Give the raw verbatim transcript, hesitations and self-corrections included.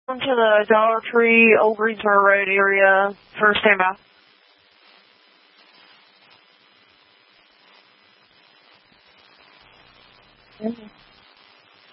Welcome to the Dollar Tree, Old Greensboro Road area for standby. Mm-hmm.